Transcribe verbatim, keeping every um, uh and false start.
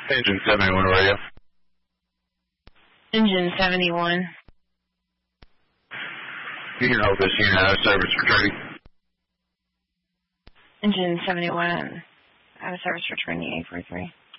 Engine seventy-one, where are you? Engine seventy-one. You can help this unit out of service for training. Engine seventy-one. Out of service for training eight forty-three.